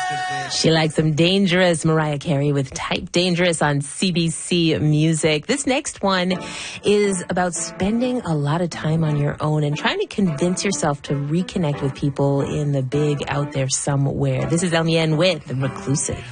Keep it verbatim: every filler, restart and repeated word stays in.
She likes them dangerous. Mariah Carey with Type Dangerous on C B C Music. This next one is about spending a lot of time on your own and trying to convince yourself to reconnect with people in the big out there somewhere. This is El Mien with Reclusive.